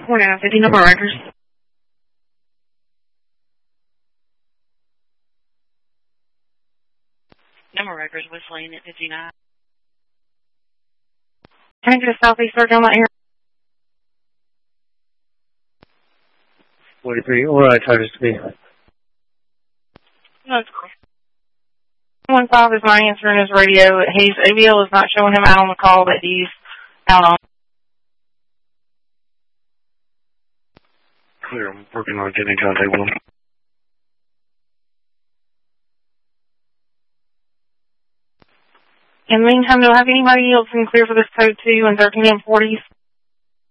4950 number records. Number records, whistling at 59. Can I get a southeast search on that here? 43, alright, charges to me. That's cool. 15 is my answer in his radio. ABL is not showing him out on the call that he's out on. Clear, I'm working on getting in contact with him. In the meantime, do I have anybody else in clear for this code 2 and 13 and 40s?